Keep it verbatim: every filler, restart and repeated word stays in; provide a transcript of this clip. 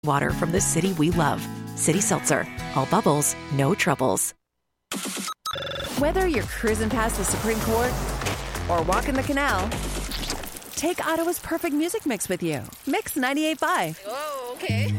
water from the city we love. City Seltzer. All bubbles, no troubles. Whether you're cruising past the Supreme Court or walking the canal, take Ottawa's perfect music mix with you. Mix ninety-eight point five. Oh, okay.